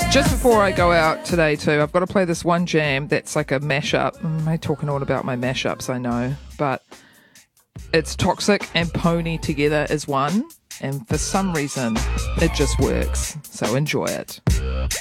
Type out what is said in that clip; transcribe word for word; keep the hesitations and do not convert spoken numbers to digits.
Just before I go out today too, I've got to play this one jam that's like a mashup. I'm talking all about my mashups, I know, but it's Toxic and Pony together as one, and for some reason it just works. So enjoy it.